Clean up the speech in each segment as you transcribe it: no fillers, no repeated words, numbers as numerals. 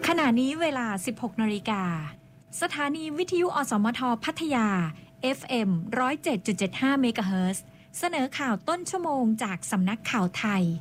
ขณะนี้เวลา 16 นาฬิกาสถานีวิทยุอสมทพัทยา FM 107.75 เมกะเฮิรตซ์เสนอข่าวต้นชั่วโมงจากสำนักข่าวไทย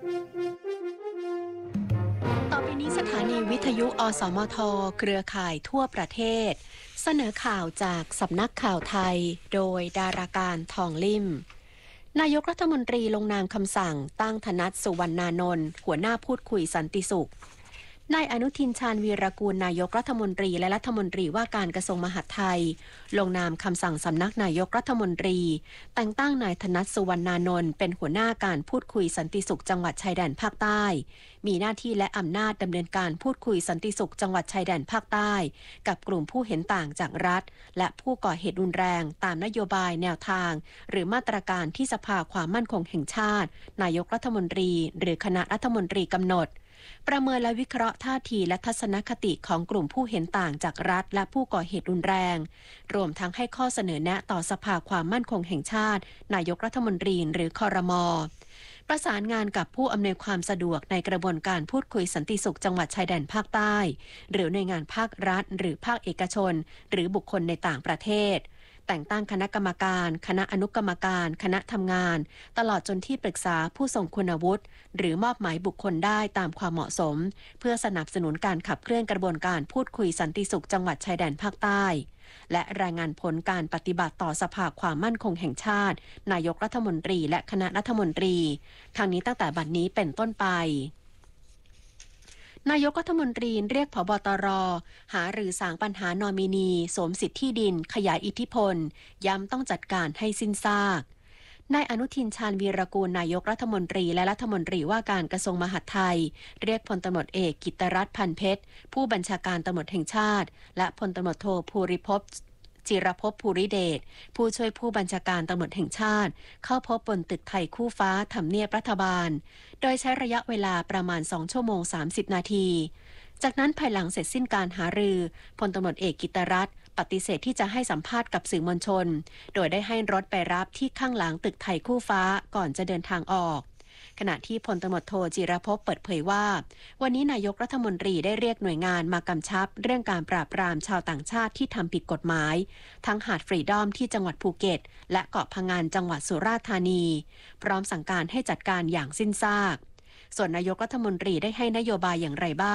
ต่อไปนี้สถานีวิทยุอสมทเครือข่ายทั่วประเทศเสนอข่าวจากสำนักข่าวไทยโดยดาราการทองลิ่มนายกรัฐมนตรีลงนามคำสั่งตั้งธนัส สุวรรณานนท์หัวหน้าพูดคุยสันติสุขนายอนุทินชาญวีรกูลนายกรัฐมนตรีและรัฐมนตรีว่าการกระทรวงมหาดไทยลงนามคำสั่งสำนักนายกรัฐมนตรีแต่งตั้งนายธนัส สุวรรณานนท์เป็นหัวหน้าการพูดคุยสันติสุขจังหวัดชายแดนภาคใต้มีหน้าที่และอำนาจดำเนินการพูดคุยสันติสุขจังหวัดชายแดนภาคใต้กับกลุ่มผู้เห็นต่างจากรัฐและผู้ก่อเหตุรุนแรงตามนโยบายแนวทางหรือมาตรการที่สภาความมั่นคงแห่งชาตินายกรัฐมนตรีหรือคณะรัฐมนตรีกำหนดประเมินและวิเคราะห์ท่าทีและทัศนคติของกลุ่มผู้เห็นต่างจากรัฐและผู้ก่อเหตุรุนแรงรวมทั้งให้ข้อเสนอแนะต่อสภาความมั่นคงแห่งชาตินายกรัฐมนตรีหรือครม.ประสานงานกับผู้อำนวยความสะดวกในกระบวนการพูดคุยสันติสุขจังหวัดชายแดนภาคใต้หรือหน่วยงานภาครัฐหรือภาคเอกชนหรือบุคคลในต่างประเทศแต่งตั้งคณะกรรมการคณะอนุกรรมการคณะทำงานตลอดจนที่ปรึกษาผู้ทรงคุณวุฒิหรือมอบหมายบุคคลได้ตามความเหมาะสมเพื่อสนับสนุนการขับเคลื่อนกระบวนการพูดคุยสันติสุขจังหวัดชายแดนภาคใต้และรายงานผลการปฏิบัติต่อสภาความมั่นคงแห่งชาตินายกรัฐมนตรีและคณะรัฐมนตรีทางนี้ตั้งแต่บัดนี้เป็นต้นไปนายกรัฐมนตรีเรียกผบตรหารือสางปัญหานอมินีสวมสิทธิที่ดินขยายอิทธิพลย้ำต้องจัดการให้สิ้นซากนายอนุทินชาญวีรกูลนายกรัฐมนตรีและรัฐมนตรีว่าการกระทรวงมหาดไทยเรียกพลตำรวจเอกกิตติรัตน์พันเพชรผู้บัญชาการตำรวจแห่งชาติและพลตำรวจโทภูริภพจิรภพภูริเดชผู้ช่วยผู้บัญชาการตำรวจแห่งชาติเข้าพบบนตึกไทยคู่ฟ้าทำเนียบรัฐบาลโดยใช้ระยะเวลาประมาณ2 ชั่วโมง 30 นาทีจากนั้นภายหลังเสร็จสิ้นการหารือพลตำรวจเอกกิตติรัตน์ปฏิเสธที่จะให้สัมภาษณ์กับสื่อมวลชนโดยได้ให้รถไปรับที่ข้างหลังตึกไทยคู่ฟ้าก่อนจะเดินทางออกขณะที่พลตำรวจโทจิรภพเปิดเผยว่าวันนี้นายกรัฐมนตรีได้เรียกหน่วยงานมากำชับเรื่องการปราบปรามชาวต่างชาติที่ทำผิดกฎหมายทั้งหาดฟรีดอมที่จังหวัดภูเก็ตและเกาะพะงันจังหวัดสุราษฎร์ธานีพร้อมสั่งการให้จัดการอย่างสิ้นซากส่วนนายกรัฐมนตรีได้ให้นโยบายอย่างไรบ้าง